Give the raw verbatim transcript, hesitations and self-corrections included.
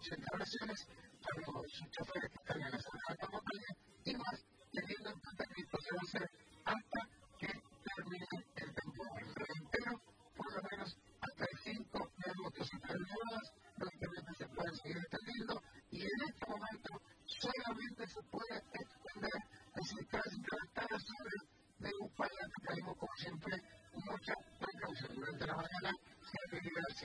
ochenta oraciones para los choferes que están en la zona de la montaña y más, teniendo en cuenta que esto se va a hacer hasta que termine el temporal. Reitero, por lo menos hasta el cinco de agosto se están elevadas, lógicamente se pueden seguir extendiendo y en este momento solamente se puede extender las instancias hasta las zonas de Upaya, que tenemos como siempre mucha precaución. Durante la mañana se ha